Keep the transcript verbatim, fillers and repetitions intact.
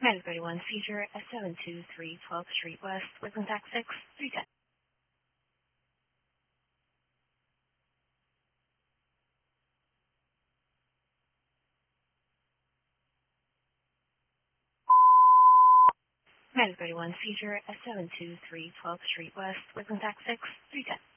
Command thirty-one, seizure at seven two three twelfth Street West with contact six three ten. Command thirty-one, seizure at seven two three twelfth Street West with contact six three ten.